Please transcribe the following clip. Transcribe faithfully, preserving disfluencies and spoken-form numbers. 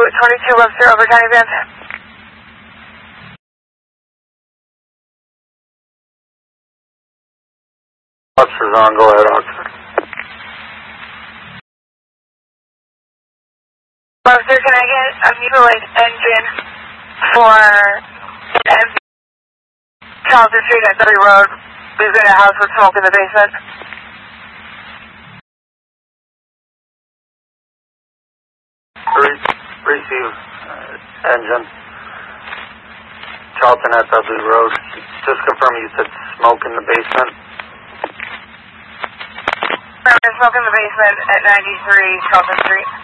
twenty-two Webster over County Van. Webster's on, go ahead, Oxford. Webster, can I get a mutilate engine for an empty Charlton Street at Derby Road? We've got a house with smoke in the basement. Re receive uh, engine. Charlton at Dudley Road. Just confirm you said smoke in the basement. There's smoke in the basement at ninety-three Charlton Street.